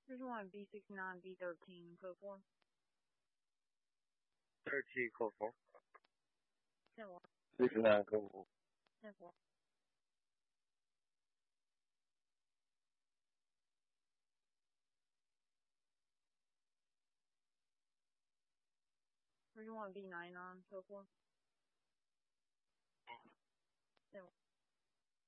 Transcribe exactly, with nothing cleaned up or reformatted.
Here's one B sixty-nine, B thirteen, code four. thirteen, code four. ten four. sixty-nine, code four. ten four. Here's one B ninety-nine, code four. ten four.